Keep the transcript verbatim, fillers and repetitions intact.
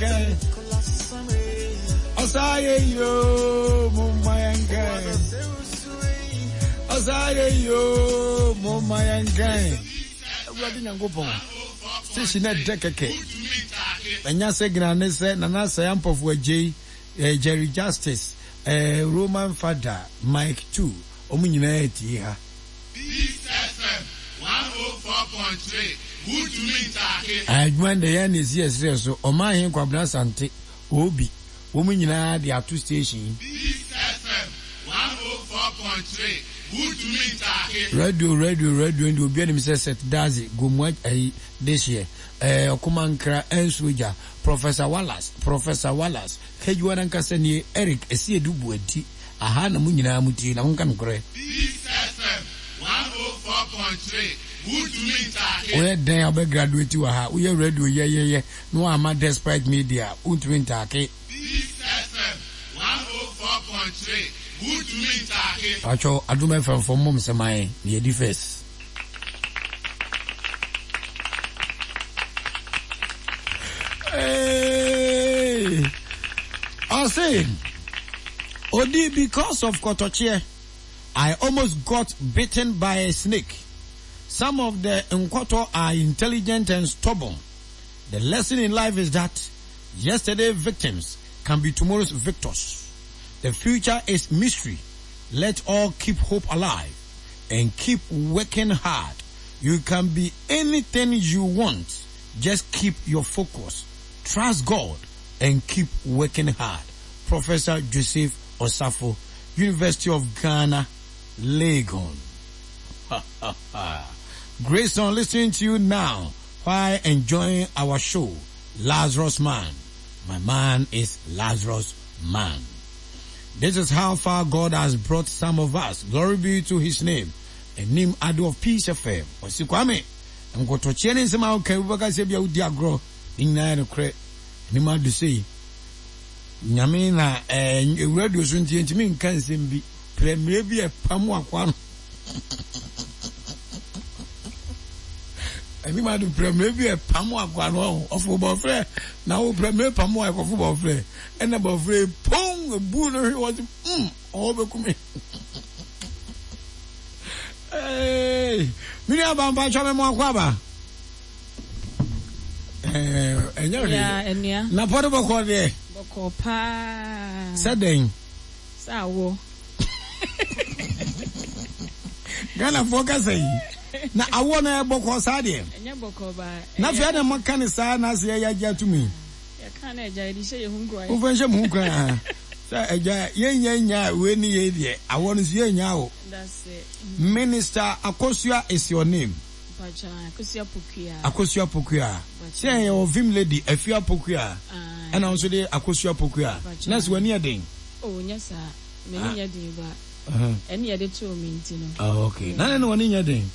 yankai. Osaye yo, mama yankai. Osaye yo, mama yankai. Everybody nyankopon. Sisi na dekeke. Enya se gnane se nana sayampo fu agye Jerry Justice, uh, Roman Father, Mike two, omu nyina eti ha. Peace F M one oh four point three. Good to meet you. Adwan de yan is yes so oma hin kwabna sante obi. Omu nyina de atu station. Peace F M one oh four point three. Good to meet you. Radio radio radio ndi obi ani se set dazi gomu ai this year. Eh okumankra ensoja Professor Wallace, Professor Wallace. Kejuana nkasa ni Eric esi edubu ati aha na munyina amuti na munka nkore Peace F M one oh four point three. Good to meet you. We den obe graduate wa ha we radio ye ye ye no ama despite media untumi ntake Peace F M one oh four point three. Good to meet you. acho aduma F M for mom semai ni edi first hey I say, Odi, because of Kotochie, I almost got bitten by a snake. Some of the Nkoto are intelligent and stubborn. The lesson in life is that yesterday's victims can be tomorrow's victors. The future is mystery. Let all keep hope alive and keep working hard. You can be anything you want. Just keep your focus. Trust God and keep working hard. Professor Joseph Osafo, University of Ghana, Legon. Grace on listening to you now while enjoying our show, Lazarus Man. My man is Lazarus Man. This is how far God has brought some of us. Glory be to his name. And name Ado of Peace F M. Osikwame. I'm going to change some out. Can we say be out there grow? In nine credit. Nima do say. Nyame na eh radio so nti mi nka nsem bi premier bi e pamu akwa no ani ma do premier bi e pamu akwa no ofo bo frɛ na wo premier pamu akwa fo bo frɛ ena bo frɛ pong bu no he was mm o be kumi eh mi na ba ba chome mo akwa ba eh enya ya enia na podo bo ko de Kopa Sadeng Sawo Gana focus aí na awo na eboko sade enya boko ba na fe na maka ne sa na se ya ja tumi ya kana eja di se ye hunkwa o fe hye hunkwa ha sa eja ye nya nya we ni ye die awo no se ye nya o that's it. Minister Akosua is your name Pacha Akosua Pokua Akosua Pokua say your vim lady Afia Pokua and also the Akosua Pokua next one year den oh yes sir me nya den ba eh na ye de to me ntino oh okay na na no one year den